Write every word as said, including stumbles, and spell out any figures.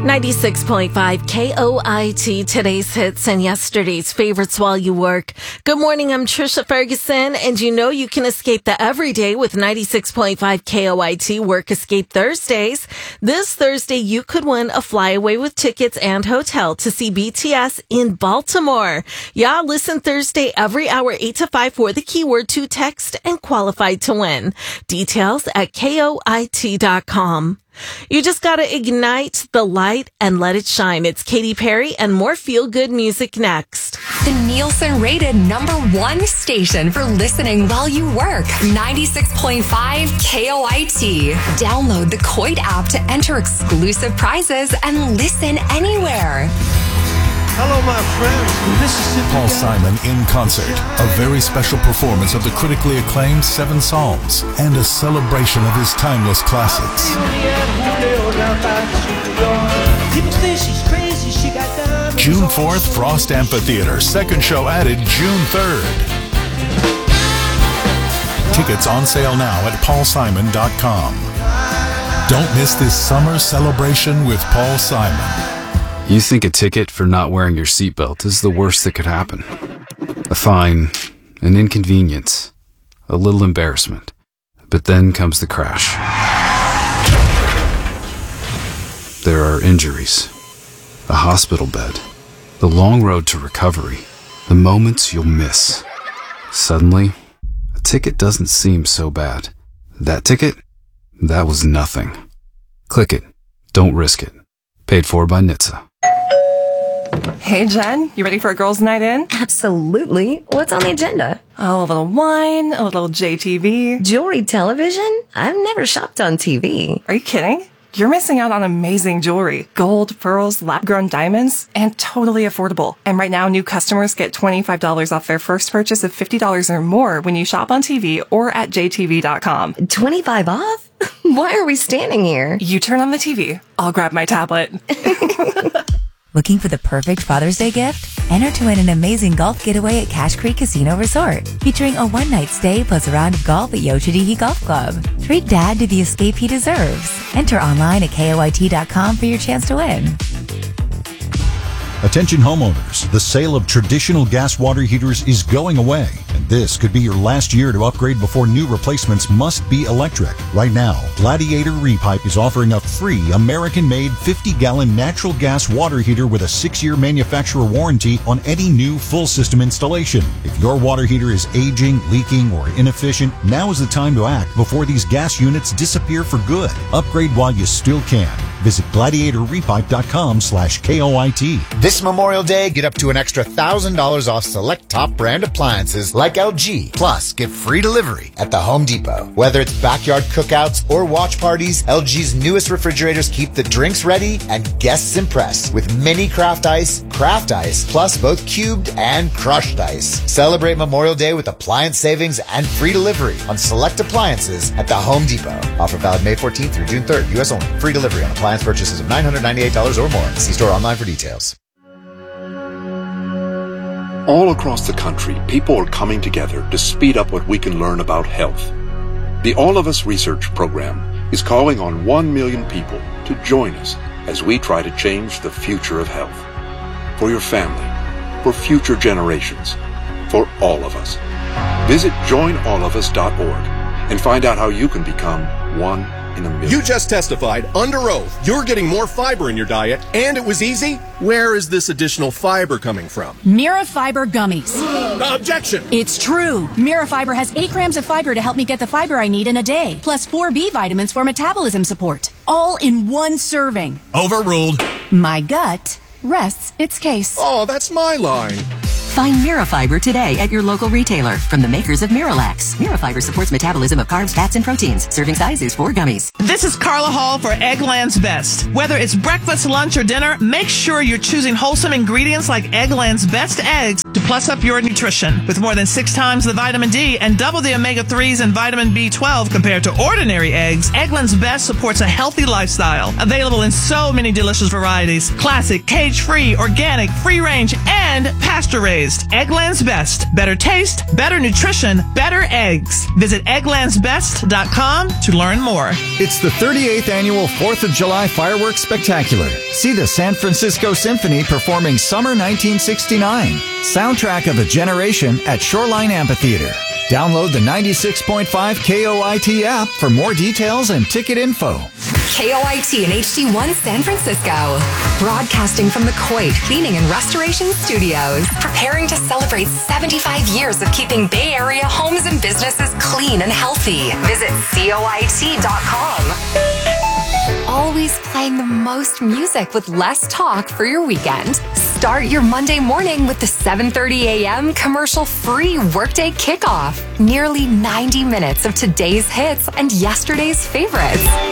ninety-six point five K O I T, today's hits and yesterday's favorites while you work. Good morning, I'm Trisha Ferguson, and you know you can escape the everyday with ninety-six point five K O I T Work Escape Thursdays. This Thursday, you could win a flyaway with tickets and hotel to see B T S in Baltimore. Yeah, listen Thursday every hour, eight to five for the keyword to text and qualified to win. Details at K O I T dot com. You just gotta ignite the light and let it shine. It's Katy Perry and more feel-good music next. The Nielsen rated number one station for listening while you work. ninety-six point five K O I T. Download the Coit app to enter exclusive prizes and listen anywhere. Hello, my friends. Mississippi. Paul Simon in concert, a very special performance of the critically acclaimed Seven Psalms and a celebration of his timeless classics. June fourth, Frost Amphitheater, second show added June third. Tickets on sale now at Paul Simon dot com. Don't miss this summer celebration with Paul Simon. You think a ticket for not wearing your seatbelt is the worst that could happen. A fine, an inconvenience, a little embarrassment. But then comes the crash. There are injuries, a hospital bed, the long road to recovery, the moments you'll miss. Suddenly, a ticket doesn't seem so bad. That ticket? That was nothing. Click it. Don't risk it. Paid for by N H T S A. Hey, Jen, you ready for a girls' night in? Absolutely. What's on the agenda? Oh, a little wine, a little J T V. Jewelry television? I've never shopped on T V. Are you kidding? You're missing out on amazing jewelry. Gold, pearls, lab-grown diamonds, and totally affordable. And right now, new customers get twenty-five dollars off their first purchase of fifty dollars or more when you shop on T V or at J T V dot com. twenty-five off? Why are we standing here? You turn on the T V. I'll grab my tablet. Looking for the perfect Father's Day gift? Enter to win an amazing golf getaway at Cache Creek Casino Resort, featuring a one-night stay plus a round of golf at Yoshidiki Golf Club. Treat Dad to the escape he deserves. Enter online at K O I T dot com for your chance to win. Attention homeowners, the sale of traditional gas water heaters is going away, and this could be your last year to upgrade before new replacements must be electric. Right now, Gladiator Repipe is offering a free American-made fifty-gallon natural gas water heater with a six-year manufacturer warranty on any new full system installation. If your water heater is aging, leaking, or inefficient, now is the time to act before these gas units disappear for good. Upgrade while you still can. Visit gladiator repipe dot com slash K O I T. This Memorial Day, get up to an extra one thousand dollars off select top brand appliances like L G. Plus, get free delivery at the Home Depot. Whether it's backyard cookouts or watch parties, L G's newest refrigerators keep the drinks ready and guests impressed with mini craft ice, craft ice, plus both cubed and crushed ice. Celebrate Memorial Day with appliance savings and free delivery on select appliances at the Home Depot. Offer valid May fourteenth through June third, U S only. Free delivery on appliance purchases of nine hundred ninety-eight dollars or more. See store online for details. All across the country, people are coming together to speed up what we can learn about health. The All of Us Research Program is calling on one million people to join us as we try to change the future of health. For your family, for future generations, for all of us. Visit join all of us dot org and find out how you can become one in a million. You just testified under oath you're getting more fiber in your diet, and it was easy. Where is this additional fiber coming from? Mirafiber gummies. Objection! It's true. Mirafiber has eight grams of fiber to help me get the fiber I need in a day, plus four B vitamins for metabolism support, all in one serving. Overruled. My gut rests its case. Oh, that's my line. Find Mirafiber today at your local retailer from the makers of Miralax. Mirafiber supports metabolism of carbs, fats, and proteins. Serving size is four gummies. This is Carla Hall for Eggland's Best. Whether it's breakfast, lunch, or dinner, make sure you're choosing wholesome ingredients like Eggland's Best eggs to plus up your nutrition. With more than six times the vitamin D and double the omega threes and vitamin B twelve compared to ordinary eggs, Eggland's Best supports a healthy lifestyle. Available in so many delicious varieties. Classic, cage-free, organic, free-range, and pasture-raised. taste. Eggland's Best. Better taste, better nutrition, better eggs. Visit egglands best dot com to learn more. It's the thirty-eighth annual fourth of July Fireworks Spectacular. See the San Francisco Symphony performing Summer nineteen sixty-nine, soundtrack of a generation at Shoreline Amphitheater. Download the ninety-six point five K O I T app for more details and ticket info. K O I T and H D one San Francisco. Broadcasting from the Coit Cleaning and Restoration Studios. Preparing to celebrate seventy-five years of keeping Bay Area homes and businesses clean and healthy. Visit coit dot com. Always playing the most music with less talk for your weekend. Start your Monday morning with the seven thirty a.m. commercial-free Workday Kickoff. Nearly ninety minutes of today's hits and yesterday's favorites.